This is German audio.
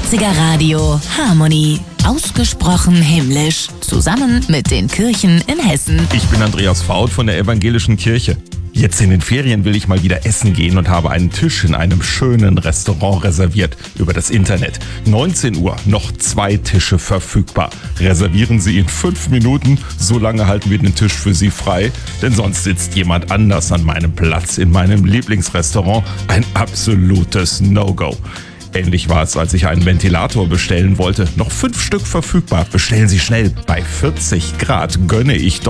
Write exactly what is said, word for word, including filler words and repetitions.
achtziger Radio Harmony. Ausgesprochen himmlisch. Zusammen mit den Kirchen in Hessen. Ich bin Andreas Faut von der Evangelischen Kirche. Jetzt in den Ferien will ich mal wieder essen gehen und habe einen Tisch in einem schönen Restaurant reserviert über das Internet. neunzehn Uhr, noch zwei Tische verfügbar. Reservieren Sie in fünf Minuten, so lange halten wir den Tisch für Sie frei, denn sonst sitzt jemand anders an meinem Platz in meinem Lieblingsrestaurant. Ein absolutes No-Go. Ähnlich war es, als ich einen Ventilator bestellen wollte. Noch fünf Stück verfügbar. Bestellen Sie schnell. Bei vierzig Grad gönne ich doch